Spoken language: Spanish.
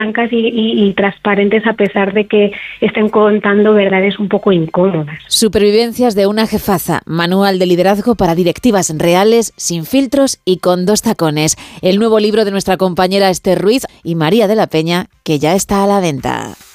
blancas y transparentes, a pesar de que estén contando verdades un poco incómodas. Supervivencias de una jefaza, manual de liderazgo para directivas reales, sin filtros y con 2 tacones. El nuevo libro de nuestra compañera Esther Ruiz y María de la Peña, que ya está a la venta.